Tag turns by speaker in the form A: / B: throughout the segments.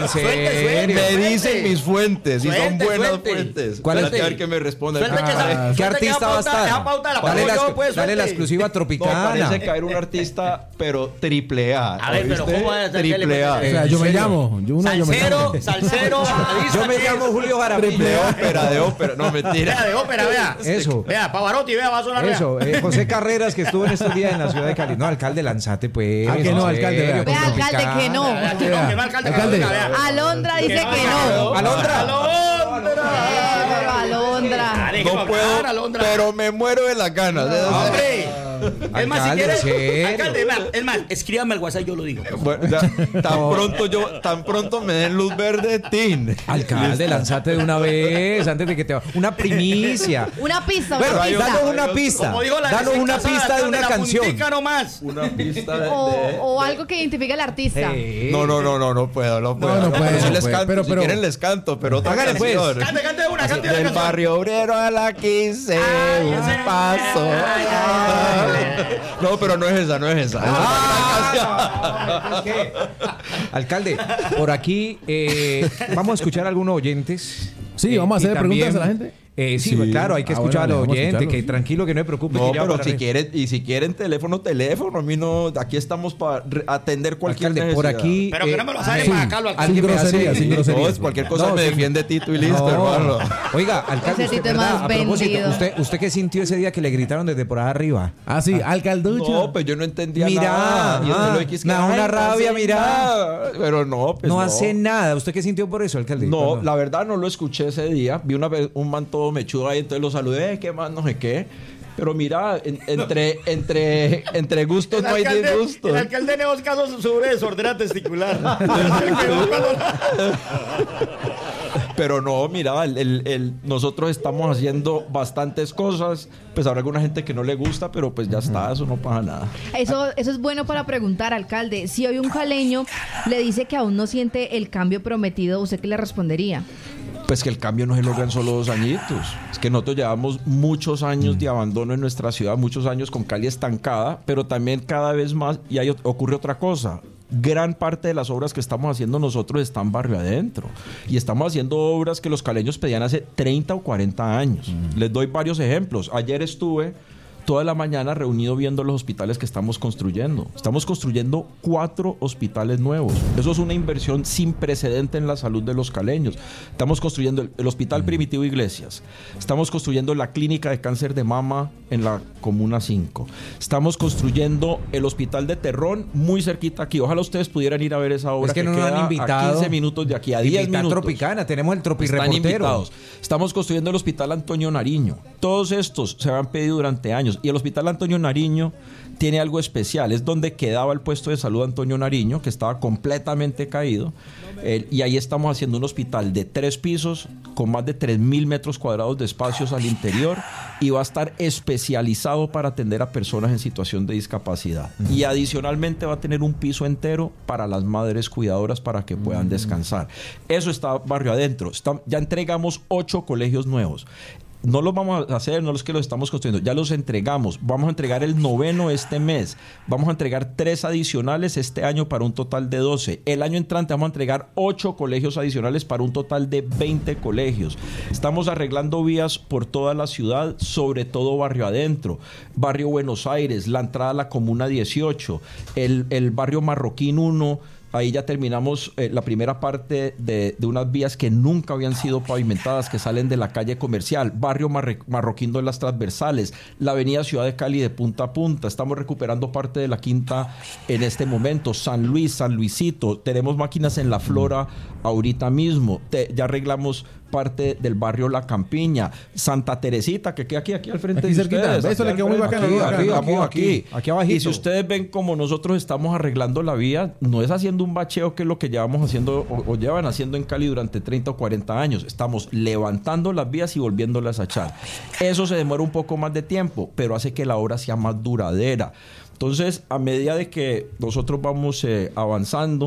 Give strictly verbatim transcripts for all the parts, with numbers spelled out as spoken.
A: en serio.
B: Me dicen mis fuentes y son buenas
C: suelte.
B: fuentes.
A: ¿Cuál es?
B: A ver que me responda.
C: Suelte que
A: Ah,
C: esa-
A: ¿Qué
C: suelte que
A: artista va a
C: esa pauta-
A: estar?
C: esa pauta la
A: Dale
C: pongo
A: la,
C: yo, pues,
A: dale
C: suelte.
A: la exclusiva
B: No,
A: tropicana.
B: parece caer un artista, pero triple A.
C: A ver, pero
B: ¿oíste?
C: ¿cómo es?
B: Triple A.
D: O sea, yo me
A: serio?
D: llamo. Yo, una, yo me
C: Salsero,
D: llamo.
C: salsero, baladista,
A: Yo me
C: ¿qué
A: llamo
C: es?
A: Julio Jaramillo.
B: De ópera, de ópera. No,
C: Vea,
B: mentira.
C: de ópera, vea.
A: Eso.
C: Vea, Pavarotti, vea, va a sonar. vea.
A: Eso, eh, José Carreras, que estuvo en estos días en la ciudad de Cali. No, alcalde, lanzate, pues.
D: Ah, que no, alcalde, vea.
A: con
E: Vea, alcalde,
A: Tropicana.
E: que no.
C: Vea, que no, que no, alcalde,
D: Alcalde.
C: que no, vea.
E: Alondra dice que no.
A: Alondra.
C: Alondra.
E: Eh, pero Alondra.
C: Ah, déjeme
B: No
C: hablar,
B: puedo,
C: Alondra.
B: pero me muero de las ganas.
C: Hombre. Es más, si
A: Alcalde,
C: quieres,
A: ¿serio?
C: alcalde, es más, es más, escríbame al WhatsApp, yo lo digo.
B: Bueno, ya, tan pronto yo, tan pronto me den luz verde, tin.
A: Alcalde, lanzate de una vez antes de que te va. Una primicia.
E: Una pista,
A: Bueno,
E: una
A: danos
E: pista.
A: una pista.
C: Como dijo la
A: Danos
C: recién
A: una
C: casada,
A: pista de
C: la
A: una canción.
C: puntica nomás.
B: Una pista de.
E: O,
B: de-
E: o algo que identifique al artista.
A: Sí.
B: No, no, no, no, no puedo, no puedo.
D: no puede,
B: Pero sí
D: no
B: les
D: puede.
B: canto,
D: Pero-
B: si
D: pero-
B: quieren les canto, pero otra
A: Hágale, pues.
B: canción.
C: Cante, cante una, cante una
B: Del
C: canción.
B: barrio obrero a la quince,
C: Ay,
B: un
C: ese-
B: paso.
C: Ay, ay,
B: No, pero no es esa, no es esa.
A: Ah, ¿qué? Alcalde, por aquí eh, vamos a escuchar a algunos oyentes.
D: Sí,
A: Eh,
D: vamos a
A: y
D: hacer preguntas a la gente.
A: Eh, sí,
B: Sí.
A: pues, claro, hay que
D: Ah,
A: escuchar
D: bueno,
A: a los
D: vamos a
A: oyentes,
D: escucharlos.
A: que tranquilo, que no me preocupe.
B: No,
A: que ya
B: pero
A: para
B: si
A: re-
B: quieren, y si quieren teléfono, teléfono, a mí no, aquí estamos para re- atender cualquier
A: Alcalde, por
B: necesidad.
A: aquí.
C: Pero que no me lo sabe
A: eh,
C: para acá, lo
D: Sin
A: alguien me
D: grosería,
A: hace-
D: sin grosería.
B: No, es cualquier cosa
A: No,
B: me
A: sí.
B: defiende Tito y listo,
A: No.
B: hermano.
A: Oiga, alcalde,
E: Ese
A: usted,
E: Tito es
A: ¿verdad?
E: más
A: A propósito,
E: vendido.
A: usted, ¿usted qué sintió ese día que le gritaron desde por ahí arriba?
D: Ah, sí, alcalducho.
B: No, pues yo no entendía
A: Mira,
B: nada. Y
A: ah,
B: usted lo que es que,
A: me da
B: ay,
A: una
B: no
A: rabia,
B: hace
A: mira.
B: nada. Pero no, pues
A: no,
B: no.
A: hace nada. ¿Usted qué sintió por eso, alcalde?
B: No,
A: Cuando-
B: la verdad no lo escuché ese día. Vi una vez un man todo mechudo ahí, entonces lo saludé, "Eh, qué más, no sé qué. Pero mira, en- entre, entre, entre gustos no hay disgustos.
C: el alcalde tiene dos casos sobre desordena testicular.
B: Pero no, mira, el, el- el- nosotros estamos haciendo bastantes cosas. Pues habrá alguna gente que no le gusta, pero pues ya está, eso no pasa nada.
E: Eso, eso es bueno para preguntar, alcalde. Si hoy un caleño le dice que aún no siente el cambio prometido, ¿usted qué le respondería?
B: Pues que el cambio no se logra en solo dos añitos. Es que nosotros llevamos muchos años de abandono en nuestra ciudad, muchos años con Cali estancada, pero también cada vez más, y ahí ocurre otra cosa. Gran parte de las obras que estamos haciendo nosotros están barrio adentro. Y estamos haciendo obras que los caleños pedían hace treinta o cuarenta años. Les doy varios ejemplos. Ayer estuve toda la mañana reunido viendo los hospitales que estamos construyendo. Estamos construyendo cuatro hospitales nuevos. Eso es una inversión sin precedente en la salud de los caleños. Estamos construyendo el, el Hospital Primitivo Iglesias. Estamos construyendo la clínica de cáncer de mama en la Comuna cinco. Estamos construyendo el Hospital de Terrón muy cerquita aquí. Ojalá ustedes pudieran ir a ver esa obra
A: Es que no nos
B: queda
A: han invitado.
B: a quince minutos de aquí, a diez
A: Invitar
B: minutos.
A: Tropicana, tenemos el
B: Están
A: Tropireportero.
B: invitados. Estamos construyendo el Hospital Antonio Nariño. Todos estos se han pedido durante años. Y el Hospital Antonio Nariño tiene algo especial. Es donde quedaba el puesto de salud Antonio Nariño, que estaba completamente caído. Eh, y ahí estamos haciendo un hospital de tres pisos con más de tres mil metros cuadrados de espacios al interior y va a estar especializado para atender a personas en situación de discapacidad. Y adicionalmente va a tener un piso entero para las madres cuidadoras para que puedan descansar. Eso está barrio adentro. Está- ya entregamos ocho colegios nuevos. No los vamos a hacer, no los que los estamos construyendo, ya los entregamos. Vamos a entregar el noveno este mes. Vamos a entregar tres adicionales este año para un total de doce. El año entrante vamos a entregar ocho colegios adicionales para un total de veinte colegios. Estamos arreglando vías por toda la ciudad, sobre todo barrio adentro. Barrio Buenos Aires, la entrada a la Comuna dieciocho, el, el barrio Marroquín uno. Ahí ya terminamos eh, la primera parte de, de unas vías que nunca habían sido pavimentadas, que salen de la calle comercial, barrio Marre- Marroquín de las transversales, la avenida Ciudad de Cali de punta a punta. Estamos recuperando parte de la quinta en este momento. San Luis, San Luisito, tenemos máquinas en la Flora ahorita mismo. Te- ya arreglamos parte del barrio La Campiña, Santa Teresita, que queda aquí, aquí al frente
D: Aquí
B: de
D: cerquita.
B: ustedes.
D: Eso
B: aquí
D: le quedó
B: al
D: muy
B: frente.
D: bacano,
B: Aquí,
D: muy bacano.
B: aquí,
A: Aquí,
B: aquí,
A: aquí, aquí abajito.
B: Y si ustedes ven como nosotros estamos arreglando la vía, no es haciendo un bacheo que es lo que llevamos haciendo o, o llevan haciendo en Cali durante treinta o cuarenta años. Estamos levantando las vías y volviéndolas a echar. Eso se demora un poco más de tiempo, pero hace que la obra sea más duradera. Entonces, a medida de que nosotros vamos eh, avanzando,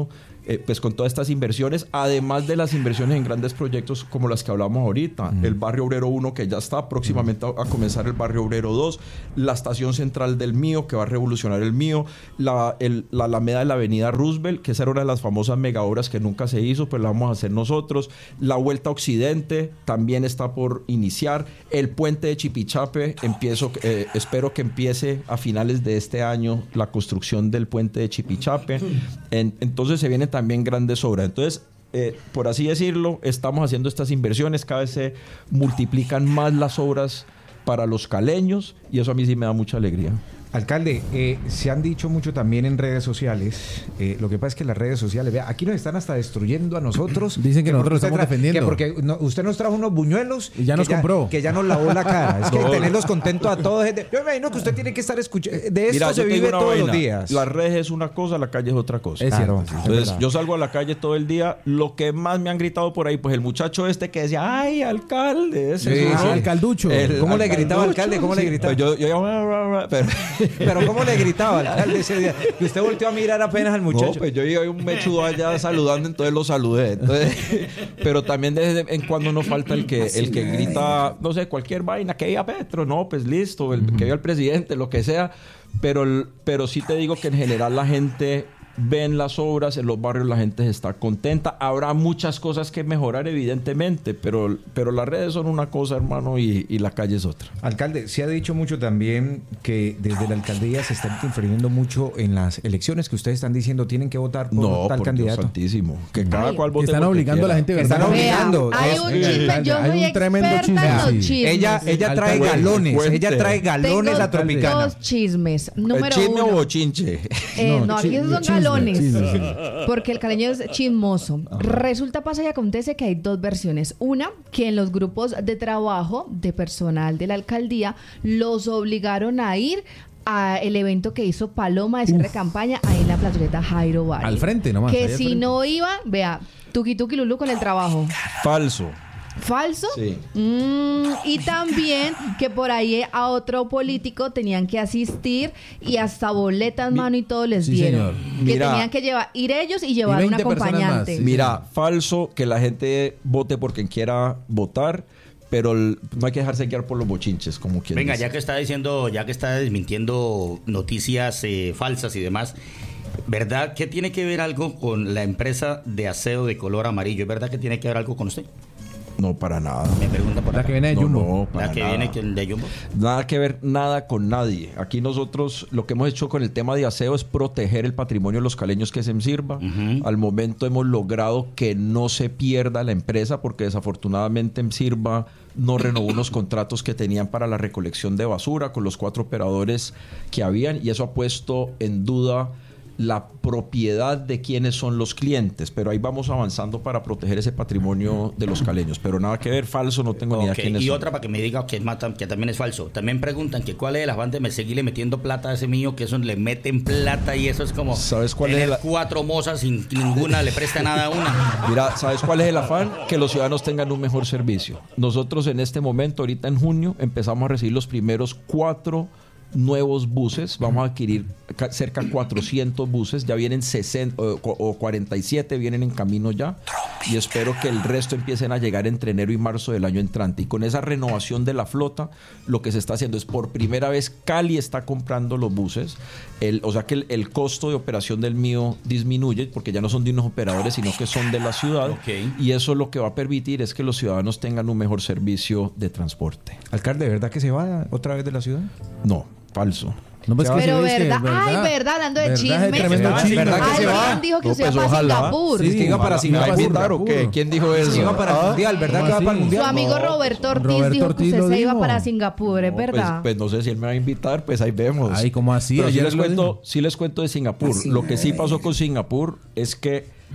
B: eh, pues con todas estas inversiones, además de las inversiones en grandes proyectos como las que hablamos ahorita, uh-huh. el Barrio Obrero uno que ya está próximamente uh-huh. a, a comenzar el Barrio Obrero dos, la estación central del Mío que va a revolucionar el Mío, la, el, la Alameda de la Avenida Roosevelt, que esa era una de las famosas mega obras que nunca se hizo, pues la vamos a hacer nosotros, la Vuelta a Occidente también está por iniciar, el puente de Chipichape, empiezo, eh, espero que empiece a finales de este año la construcción del puente de Chipichape, en, entonces se vienen también grandes obras, entonces eh, por así decirlo, estamos haciendo estas inversiones, cada vez se multiplican más las obras para los caleños y eso a mí sí me da mucha alegría.
A: Alcalde, eh, se han dicho mucho también en redes sociales, eh, lo que pasa es que las redes sociales, vea, aquí nos están hasta destruyendo a nosotros.
D: Dicen que, que nosotros estamos
A: tra-
D: defendiendo.
A: Que porque no, usted nos trajo unos buñuelos
D: y ya nos
A: que
D: compró.
A: Ya, que ya nos lavó la cara. Es que no. tenerlos contentos a todos. Yo me imagino que usted tiene que estar escuchando. De esto
B: Mira,
A: se vive todos
B: vaina.
A: los días.
B: Las redes es una cosa, la calle es otra cosa.
D: Es
A: Claro,
D: cierto.
B: Entonces,
D: es
B: yo salgo a la calle todo el día. Lo que más me han gritado por ahí, pues el muchacho este que decía, ¡ay, alcalde! Ese
A: Sí,
B: es
A: sí,
B: un-
D: alcalducho.
B: El
A: ¿Cómo le gritaba,
B: alcalducho,
A: alcalde? ¿Cómo le
B: sí.
A: gritaba?
B: Pues yo, yo, yo- pero,
A: Pero ¿cómo le gritaba, alcalde, ese día? Que usted volteó a mirar apenas al muchacho.
B: No, pues yo iba un mechudo allá saludando, entonces lo saludé. Entonces, pero también de vez en cuando no falta el que el que grita, no sé, cualquier vaina, que iba Petro, no, pues listo, el, que iba el presidente, lo que sea. Pero, pero sí te digo que en general la gente ven las obras, en los barrios la gente está contenta. Habrá muchas cosas que mejorar, evidentemente, pero, pero las redes son una cosa, hermano, y, y la calle es otra.
A: Alcalde, se ha dicho mucho también que desde la alcaldía se está interfiriendo mucho en las elecciones, que ustedes están diciendo tienen que votar por
B: No,
A: tal
B: por
A: candidato.
B: Dios santísimo. Que cada
E: Ay.
B: cual vote
D: Están
B: porque
D: obligando a la
B: quiera.
D: gente,
A: Están
D: ¿verdad?
A: obligando.
E: Vea, hay
A: Es-
E: un
A: eh,
E: chisme, yo
D: hay
E: soy
D: un tremendo
E: experta en los
D: chisme.
E: chismes.
A: Ella, ella trae
D: Alcalde,
A: galones,
B: cuente.
A: ella trae galones
E: Tengo
A: la tropicana.
E: dos chismes. Número
B: ¿Chisme
E: uno.
B: o bochinche?
E: Eh,
D: No,
E: no, aquí
D: chi-
E: esos son
D: chisme,
E: galones.
D: chisme, sí.
E: Porque el caleño es chismoso. Resulta, pasa y acontece que hay dos versiones. Una, que en los grupos de trabajo de personal de la alcaldía los obligaron a ir al evento que hizo Paloma de cierre de campaña ahí en la plazoleta Jairo Valle.
D: Al frente nomás,
E: Que
D: ahí al
E: si
D: frente.
E: no iba, vea, tuki tuki lulu con el trabajo.
B: Falso.
E: ¿Falso?
B: Sí.
E: Mm, y también que por ahí a otro político tenían que asistir y hasta boletas, mano, y todo les
D: Sí,
E: dieron.
D: señor.
E: Que
B: Mira.
E: tenían que llevar, ir ellos y llevar un
D: veinte personas
E: acompañante.
D: más, sí.
B: Mira, falso que la gente vote por quien quiera votar, pero el- no hay que dejarse guiar por los bochinches, como quien
C: Venga,
B: dice.
C: ya que está diciendo, ya que está desmintiendo noticias eh, falsas y demás, ¿verdad que tiene que ver algo con la empresa de aseo de color amarillo? ¿Es verdad que tiene que ver algo con usted?
B: No, para nada.
C: Me pregunta por
D: La
C: acá.
D: que viene de
B: No,
D: Jumbo.
B: no, para
C: La que
B: nada.
C: viene que- de Jumbo.
B: Nada que ver, nada con nadie. Aquí nosotros lo que hemos hecho con el tema de aseo es proteger el patrimonio de los caleños que se sirva.
C: Ujú.
B: Al momento hemos logrado que no se pierda la empresa porque desafortunadamente Sirva no renovó unos contratos que tenían para la recolección de basura con los cuatro operadores que habían y eso ha puesto en duda la propiedad de quiénes son los clientes, pero ahí vamos avanzando para proteger ese patrimonio de los caleños, pero nada que ver, falso, no tengo ni idea
C: Ok,
B: quiénes
C: y
B: son.
C: otra para que me diga que, es más tam- que también es falso. También preguntan que cuál es el afán de me seguirle metiendo plata a ese mío, que eso le meten plata y eso es como
B: ¿Sabes cuál
C: tener
B: es la-
C: cuatro mozas sin que ninguna le presta nada a una.
B: Mira, ¿sabes cuál es el afán? Que los ciudadanos tengan un mejor servicio. Nosotros en este momento, ahorita en junio, empezamos a recibir los primeros cuatro nuevos buses. Vamos a adquirir ca- cerca de cuatrocientos buses. Ya vienen sesenta o, o cuarenta y siete, vienen en camino ya. Y espero que el resto empiecen a llegar entre enero y marzo del año entrante. Y con esa renovación de la flota, lo que se está haciendo es por primera vez Cali está comprando los buses. El, o sea que el, el costo de operación del mío disminuye porque ya no son de unos operadores, sino que son de la ciudad.
C: Ok.
B: Y eso lo que va a permitir es que los ciudadanos tengan un mejor servicio de transporte.
A: Alcalde, ¿de verdad que se va otra vez de la ciudad?
B: No, falso.
D: No, pues que
E: Pero
D: sí, es que
E: verdad, ay, verdad, hablando de
D: verdad, es
E: chismes.
D: tremendo
A: ¿Verdad?
D: chisme.
A: ¿Verdad que se va?
E: Alguien dijo que
B: No,
E: se iba
B: pues,
E: para
B: ojalá.
E: Singapur.
A: Sí, es que iba para
D: ojalá.
A: Singapur.
B: ¿Me va a invitar o qué? ¿Quién dijo eso?
A: Sí, iba para el
B: ¿Ah?
A: mundial, ¿verdad que va
D: ¿Cómo
A: para el
D: así?
A: mundial?
E: Su amigo
B: No.
E: Roberto Ortiz
D: Roberto
E: dijo
D: Ortiz
E: que
D: lo
E: usted se iba
D: dijo.
E: para Singapur, ¿es
B: No, pues,
E: verdad?
B: pues no sé si él me va a invitar, pues ahí vemos.
D: Ay, ¿cómo así?
B: Pero sí
D: Ayer
B: les,
D: lo
B: cuento,
D: dijo.
B: sí les cuento de Singapur. Lo que sí pasó con Singapur es que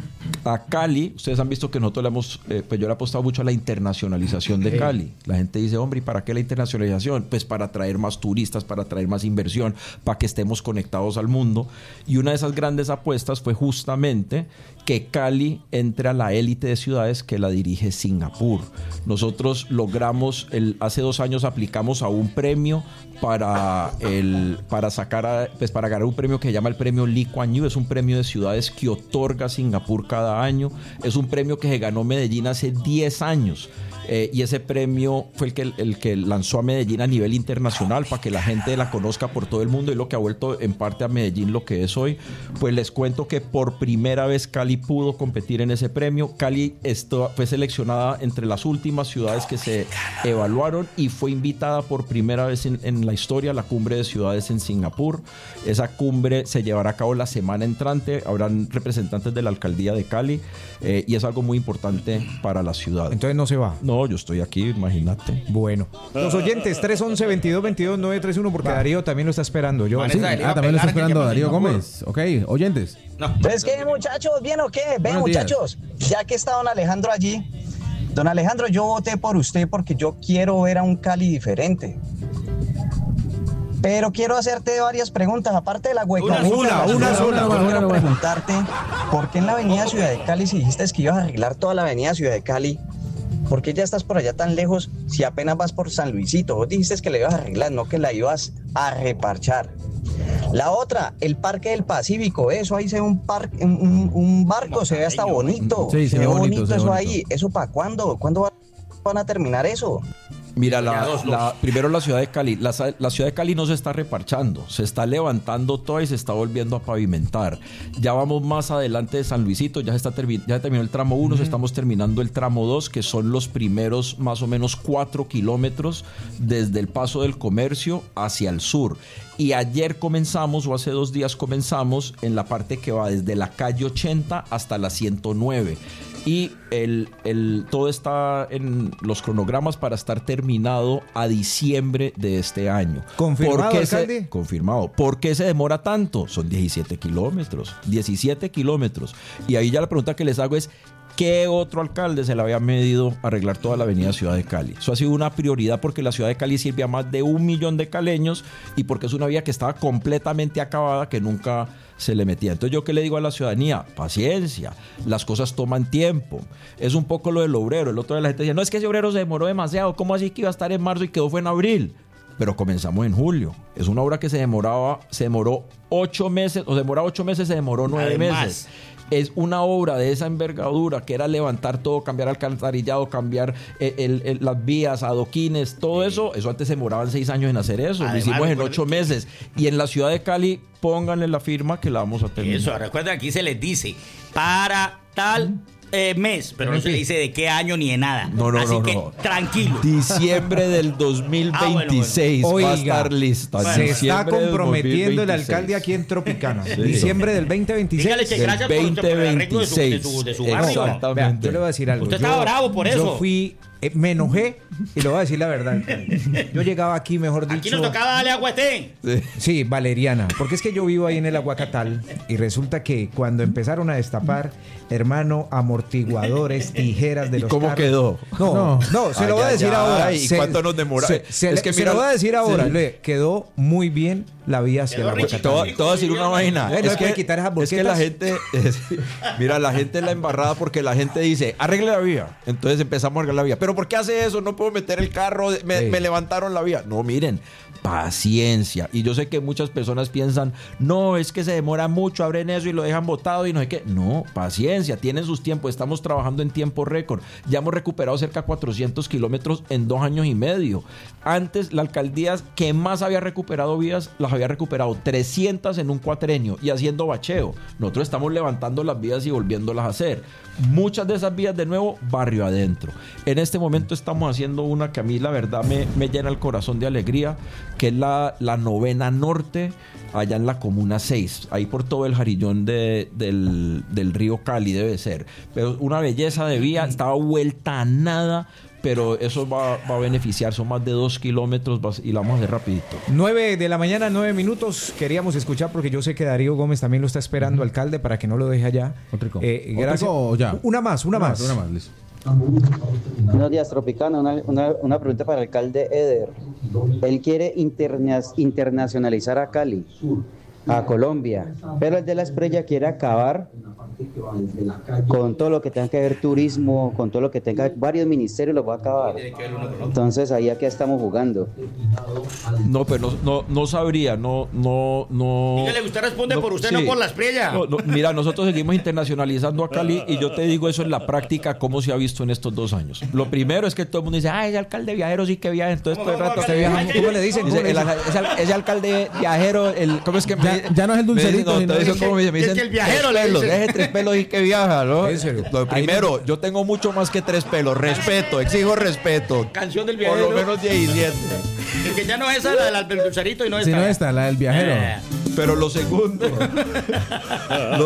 B: A Cali, ustedes han visto que nosotros le hemos, eh, pues yo le he apostado mucho a la internacionalización de Cali. La gente dice, hombre, ¿y para qué la internacionalización? Pues para atraer más turistas, para atraer más inversión, para que estemos conectados al mundo. Y una de esas grandes apuestas fue justamente que Cali entre a la élite de ciudades que la dirige Singapur. Nosotros logramos, el, hace dos años aplicamos a un premio para, el, para, sacar a, pues para ganar un premio que se llama el premio Lee Kuan Yew. Es un premio de ciudades que otorga Singapur cada año. Es un premio que se ganó Medellín hace diez años. Eh, y ese premio fue el que, el que lanzó a Medellín a nivel internacional para que la gente la conozca por todo el mundo y lo que ha vuelto en parte a Medellín lo que es hoy. Pues les cuento que por primera vez Cali pudo competir en ese premio. Cali esto, fue seleccionada entre las últimas ciudades que se evaluaron y fue invitada por primera vez en, en la historia a la cumbre de ciudades en Singapur. Esa cumbre se llevará a cabo la semana entrante. Habrán representantes de la alcaldía de Cali eh, y es algo muy importante para la ciudad.
A: Entonces no se va.
B: No, yo estoy aquí, imagínate.
A: Bueno, los oyentes, tres once, veintidós veintidós, nueve tres uno, porque Darío también lo está esperando. Yo,
D: Sí,
C: Vanessa,
D: ah, también lo está esperando
C: que
D: Darío
C: Singapur.
D: Gómez. Ok, oyentes.
C: No.
F: Entonces, ¿qué, muchachos? ¿Bien o qué? Ven,
D: Buenos días.
F: muchachos, ya que está don Alejandro allí, don Alejandro, yo voté por usted porque yo quiero ver a un Cali diferente. Pero quiero hacerte varias preguntas, aparte de la hueca.
C: Una sola,
A: una sola,
F: Yo
D: una,
F: quiero
D: una, una.
F: preguntarte, ¿por qué en la avenida Ciudad de Cali, si dijiste que ibas a arreglar toda la avenida Ciudad de Cali, por qué ya estás por allá tan lejos si apenas vas por San Luisito? Vos dijiste que la ibas a arreglar, no que la ibas a reparchar. La otra, el Parque del Pacífico, eso ahí se ve un, parque, un, un barco, se ve hasta bonito.
D: Sí, se ve bonito, se ve
F: eso
D: bonito.
F: ahí. ¿Eso para cuándo? ¿Cuándo van a terminar eso?
B: Mira, la,
C: Ya, dos,
B: la-
C: dos.
B: primero la ciudad de Cali. La, sa- la ciudad de Cali no se está reparchando, se está levantando toda y se está volviendo a pavimentar. Ya vamos más adelante de San Luisito, ya se, está termi- ya se terminó el tramo uno, estamos terminando el tramo dos, que son los primeros más o menos cuatro kilómetros desde el Paso del Comercio hacia el sur. Y ayer comenzamos, o hace dos días comenzamos, en la parte que va desde la calle ochenta hasta la ciento nueve. Y el, el, todo está en los cronogramas para estar terminado a diciembre de este año.
A: ¿Confirmado,
B: ¿Por qué se-
A: alcalde?
B: confirmado. ¿Por qué se demora tanto? Son diecisiete kilómetros. diecisiete kilómetros. Y ahí ya la pregunta que les hago es, ¿qué otro alcalde se le había medido arreglar toda la avenida Ciudad de Cali? Eso ha sido una prioridad porque la Ciudad de Cali sirve a más de un millón de caleños y porque es una vía que estaba completamente acabada, que nunca se le metía. Entonces, ¿yo qué le digo a la ciudadanía? Paciencia, las cosas toman tiempo. Es un poco lo del obrero. El otro día la gente decía, no, es que ese obrero se demoró demasiado. ¿Cómo así que iba a estar en marzo y quedó fue en abril? Pero comenzamos en julio. Es una obra que se demoraba, se demoró ocho meses, o se demoraba ocho meses, se demoró nueve
C: Además,
B: meses. Es una obra de esa envergadura que era levantar todo, cambiar alcantarillado, cambiar eh, el- el- las vías, adoquines, todo eso. Eso antes se demoraban seis años en hacer eso. Lo
C: Además,
B: hicimos en
C: recuerden
B: ocho
C: que-
B: meses. Y en la ciudad de Cali, pónganle la firma que la vamos a terminar.
C: Eso, recuerden, aquí se les dice para tal eh, mes, pero no se le dice de qué año ni de nada.
B: No, no,
C: Así
B: no,
C: que
B: no.
C: tranquilo.
B: Diciembre del dos mil veintiséis
C: Ah,
A: bueno, bueno.
B: va a
A: Oiga,
B: estar lista.
A: Se está
B: Diciembre del
A: comprometiendo el
B: dos mil veintiséis.
A: alcalde aquí en Tropicana.
B: Sí.
A: Diciembre del veinte veintiséis.
C: Dígale que
B: Del
C: gracias por, por el arreglo de su, de su, de su barrio.
B: Exactamente.
A: Vea, yo le voy a decir algo.
C: Usted
A: Yo-
C: estaba bravo por
A: Yo
C: eso.
A: fui, eh, me enojé y le voy a decir la verdad. alcalde. Yo llegaba aquí, mejor dicho.
C: Aquí nos tocaba darle agua a Etén.
A: Sí, Valeriana, porque es que yo vivo ahí en el Aguacatal y resulta que cuando empezaron a destapar, hermano, amortiguadores, tijeras de
B: ¿Y
A: los
B: cómo
A: carros.
B: quedó?
A: No, no,
D: No.
A: se lo
B: Ay,
A: voy a
B: ay,
A: decir
B: ay,
A: ahora.
B: ¿y
A: Se-
B: cuánto nos demora?
A: Se, se
B: Es
A: le-
B: que
A: se
B: mira-
A: lo voy a decir ahora.
B: sí.
A: Le quedó muy bien la vía hacia el
C: Quedó
A: Aguacatal.
B: Te voy, te voy a decir una vaina.
A: Eh, no
B: Es
A: le puede
B: que,
A: quitar esas
B: es que la
A: boquetas.
B: gente. es- mira, la gente es la embarrada porque la gente dice, arregle la vía. Entonces empezamos a arreglar la vía. ¿Pero por qué hace eso? No puedo meter el carro. Me,
A: Sí.
B: me levantaron la vía. No, miren. Paciencia. Y yo sé que muchas personas piensan, no, es que se demora mucho, abren eso y lo dejan botado y no sé qué. No, paciencia. Tienen sus tiempos. Estamos trabajando en tiempo récord. Ya hemos recuperado cerca de cuatrocientos kilómetros en dos años y medio. Antes, la alcaldía que más había recuperado vías, las había recuperado trescientas en un cuatrenio y haciendo bacheo. Nosotros estamos levantando las vías y volviéndolas a hacer. Muchas de esas vías, de nuevo, barrio adentro. En este momento estamos haciendo una que a mí, la verdad, me, me llena el corazón de alegría, que es la, la novena norte, allá en la comuna seis, ahí por todo el jarillón de- del, del río Cali debe ser. Pero una belleza de vía, estaba vuelta a nada, pero eso va, va a beneficiar, son más de dos kilómetros va- y la vamos a hacer rapidito.
A: Nueve de la mañana, nueve minutos. Queríamos escuchar porque yo sé que Darío Gómez también lo está esperando, uh-huh. alcalde, para que no lo deje allá.
D: Otrico.
A: Eh, gracias.
D: ¿Otrico o ya?
A: Una más, una,
D: Una
A: más.
D: más, una más, listo.
G: Buenos días, Tropicana. Una, una, una pregunta para el alcalde Eder. Él quiere interna- internacionalizar a Cali, a Colombia, pero el de la Esprella quiere acabar con todo lo que tenga que ver turismo, con todo lo que tenga varios ministerios, los va a acabar. Entonces ahí aquí estamos jugando.
B: No, pero no, no, no sabría, no, no, no.
C: Dígale, usted responde
B: no,
C: por usted,
B: sí.
C: no por la Esprella.
B: No, no, mira, nosotros seguimos internacionalizando a Cali y yo te digo eso en la práctica, cómo se ha visto en estos dos años. Lo primero es que todo el mundo dice, ah, ese alcalde viajero sí que viaja, entonces todo el rato
A: ¿Usted viaja? ¿Cómo le dicen?
B: Dice,
A: ¿Cómo le
B: el-
A: dicen?
B: ese, al- ese alcalde viajero, el, ¿cómo es que me
D: Ya-
B: dicen?
D: ya no es el dulcerito,
B: Me dicen,
D: sino
B: no,
D: es
B: eso como me dicen, me
C: es
B: dicen
C: que el viajero
B: tres
C: le
B: pelos,
C: dicen.
B: deje tres pelos y que viaja, ¿no?
A: ¿En serio?
B: Lo primero, yo tengo mucho más que tres pelos, respeto, exijo respeto.
C: Canción del
B: Por
C: viajero.
B: lo menos diecisiete.
C: El que ya no es esa, la del Albert Dulcerito y no
D: Si
C: está.
D: no está, la del viajero.
C: Eh,
B: Pero lo segundo, lo,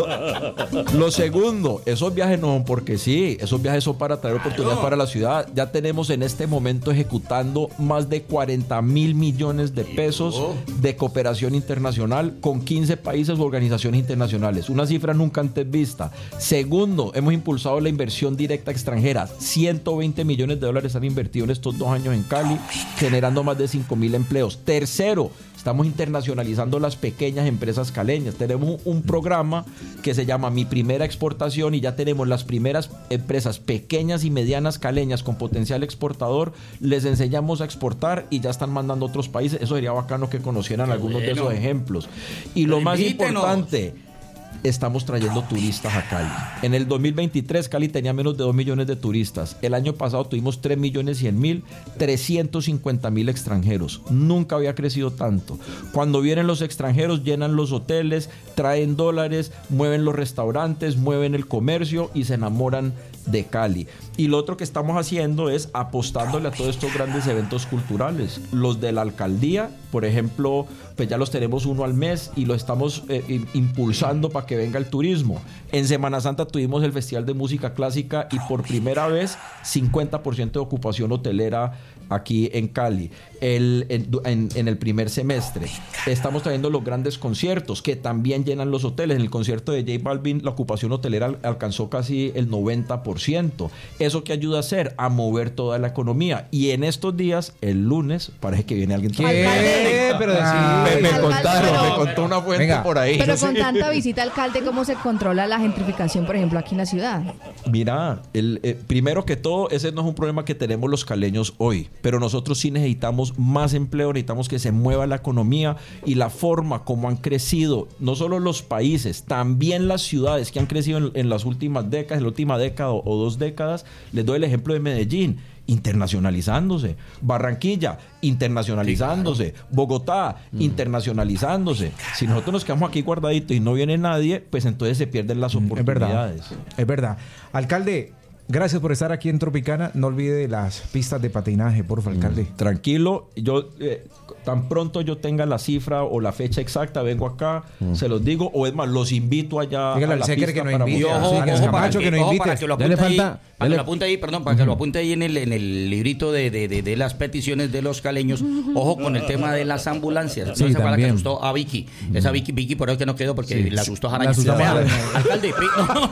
B: lo segundo, esos viajes no son porque sí, esos viajes son para traer oportunidades para la ciudad. Ya tenemos en este momento ejecutando más de cuarenta mil millones de pesos de cooperación internacional con quince países u organizaciones internacionales. Una cifra nunca antes vista. Segundo, hemos impulsado la inversión directa extranjera. ciento veinte millones de dólares han invertido en estos dos años en Cali, generando más de cinco mil empleos. Tercero, estamos internacionalizando las pequeñas empresas caleñas. Tenemos un programa que se llama Mi Primera Exportación y ya tenemos las primeras empresas pequeñas y medianas caleñas con potencial exportador. Les enseñamos a exportar y ya están mandando a otros países. Eso sería bacano que conocieran algunos de esos ejemplos. Y lo más
C: Invítenos.
B: importante, estamos trayendo turistas a Cali. En el dos mil veintitrés Cali tenía menos de dos millones de turistas. El año pasado tuvimos tres millones cien mil, trescientos cincuenta mil extranjeros. Nunca había crecido tanto. Cuando vienen los extranjeros, llenan los hoteles, traen dólares, mueven los restaurantes, mueven el comercio y se enamoran de Cali. Y lo otro que estamos haciendo es apostándole a todos estos grandes eventos culturales. Los de la alcaldía, por ejemplo, pues ya los tenemos uno al mes y lo estamos eh, impulsando para que venga el turismo. En Semana Santa tuvimos el Festival de Música Clásica y por primera vez cincuenta por ciento de ocupación hotelera aquí en Cali el, en, en, en el primer semestre. Estamos trayendo los grandes conciertos que también llenan los hoteles. En el concierto de J Balvin la ocupación hotelera al, alcanzó casi el noventa por ciento. ¿Eso qué ayuda a hacer? A mover toda la economía. Y en estos días, el lunes, parece que viene alguien.
A: ¿Qué? Pero
E: Ah,
A: sí.
B: me, me
E: alcalde,
B: contaron,
E: pero-
B: me contó una fuente
A: Venga.
B: por ahí.
E: Pero con tanta visita, alcalde, ¿cómo se controla la gentrificación, por ejemplo, aquí en la ciudad?
B: Mira, el, eh, primero que todo, ese no es un problema que tenemos los caleños hoy, pero nosotros sí necesitamos más empleo, necesitamos que se mueva la economía y la forma como han crecido, no solo los países, también las ciudades que han crecido en, en las últimas décadas, en la última década o, o dos décadas. Les doy el ejemplo de Medellín, internacionalizándose. Barranquilla, internacionalizándose. Bogotá, internacionalizándose. Si nosotros nos quedamos aquí guardaditos y no viene nadie, pues entonces se pierden las
A: Es verdad.
B: oportunidades.
A: Es verdad. Alcalde, gracias por estar aquí en Tropicana. No olvide las pistas de patinaje, por favor, alcalde.
B: Tranquilo, yo eh, tan pronto yo tenga la cifra o la fecha exacta, vengo acá, se los digo, o es más, los invito allá.
A: Dígale
B: a
A: al
B: la
A: Secre
B: pista
A: que nos
B: para
A: invite.
B: mostrar.
C: Ojo,
A: Sí,
C: ojo,
A: que es
C: para
A: Camacho
C: que,
A: que nos
C: ojo,
A: invite.
C: para que lo
D: Ya
C: apunte
D: le
C: ahí,
D: falta-
C: para
D: ya
C: que
D: le-
C: lo apunte ahí, perdón, para que lo apunte ahí en el, en el librito de, de, de, de las peticiones de los caleños. Ojo con el tema de las ambulancias. No
D: Sí,
C: se acuerda que
D: también.
C: asustó a Vicky. Esa Vicky, Vicky por hoy que no quedó porque
D: Sí.
C: la asustó a
D: La
C: Jaraña.
D: asustó a
C: Vea,
D: Jaraña.
C: alcalde, pri-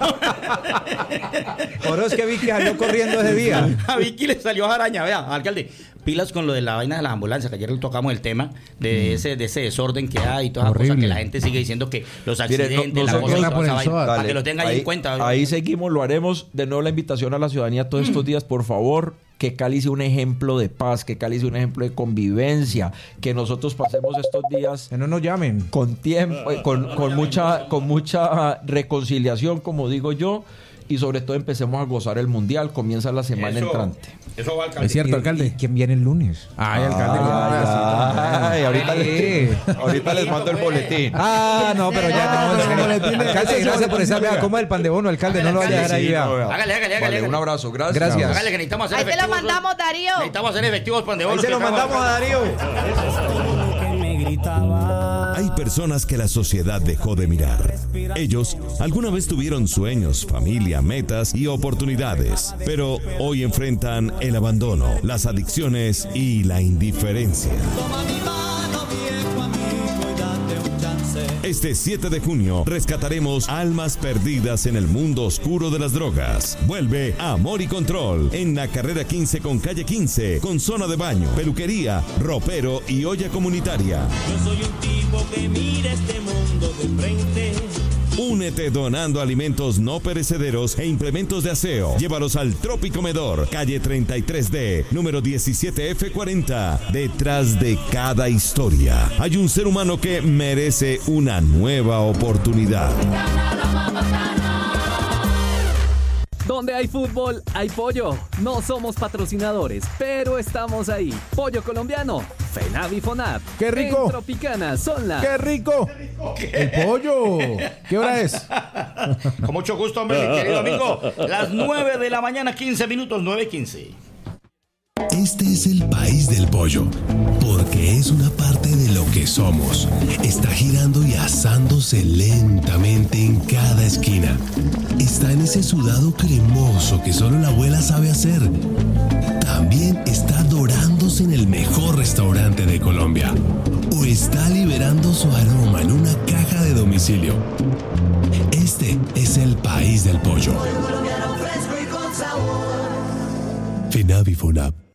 A: Por eso es que vi que salió corriendo ese día.
C: a Vicky le salió araña, vea, alcalde. Pilas con lo de la vaina de las ambulancias, que ayer le tocamos el tema de ese de ese desorden que hay y todas las
D: Horrible.
C: cosas que la gente sigue diciendo que los
B: Mire,
C: accidentes,
B: no-
C: la
B: nosotros-
C: cosa y toda
D: por
C: esa
D: el
C: vaina,
D: SOAT.
C: para
B: Dale,
C: que lo tengan ahí
B: ahí,
C: en cuenta.
B: ahí seguimos, lo haremos. De nuevo la invitación a la ciudadanía todos estos días, por favor, que Cali sea un ejemplo de paz, que Cali sea un ejemplo de convivencia, que nosotros pasemos estos días
A: Que no nos llamen.
B: con tiempo, eh, con, con mucha, con mucha reconciliación, como digo yo, y sobre todo empecemos a gozar el mundial. Comienza la semana
C: Eso.
B: entrante.
C: Eso va, alcalde.
D: Es cierto,
A: ¿Y-
D: alcalde.
A: y ¿Quién viene el lunes?
D: Ay, alcalde.
B: Ay, ahorita, les, ahorita les mando el boletín.
A: Ah, no, pero ya no.
D: No,
A: es que-
D: no, boletín de-
A: Alcalde, gracias por estar.
D: Hágale,
A: Vea, coma el pan de bono, alcalde. No lo vaya a dejar ahí.
B: Sí,
A: vea.
B: no, vea.
C: Hágale, hágale, hágale.
B: Vale, un abrazo, gracias.
A: Gracias.
C: Hágale que necesitamos hacer
E: Ahí te lo
C: efectivos-
E: mandamos, Darío.
C: Necesitamos hacer efectivos pan de
A: Ahí
C: bonos
A: se lo
C: que acabamos-
A: mandamos a Darío.
H: que me gritaba. Hay personas que la sociedad dejó de mirar. Ellos alguna vez tuvieron sueños, familia, metas y oportunidades, pero hoy enfrentan el abandono, las adicciones y la indiferencia. Este siete de junio rescataremos almas perdidas en el mundo oscuro de las drogas. Vuelve Amor y Control en la carrera quince con calle quince, con zona de baño, peluquería, ropero y olla comunitaria.
I: Yo soy un tipo que mira este mundo de frente.
H: Únete donando alimentos no perecederos e implementos de aseo. Llévalos al Tropicomedor, calle treinta y tres D, número diecisiete F cuarenta. Detrás de cada historia hay un ser humano que merece una nueva oportunidad.
J: Donde hay fútbol, hay pollo. No somos patrocinadores, pero estamos ahí. Pollo colombiano, FENAV y FONAP.
D: ¡Qué rico!
J: En Tropicana son las...
D: ¡Qué rico! ¡El pollo! ¿Qué hora es?
C: Con mucho gusto, hombre, mi querido amigo. Las nueve de la mañana, quince minutos, nueve quince.
K: Este es el país del pollo, porque es una parte de lo que somos. Está girando y asándose lentamente en cada esquina. Está en ese sudado cremoso que solo la abuela sabe hacer. También está dorándose en el mejor restaurante de Colombia. O está liberando su aroma en una caja de domicilio. Este es el país del pollo. FENAV y FONAP.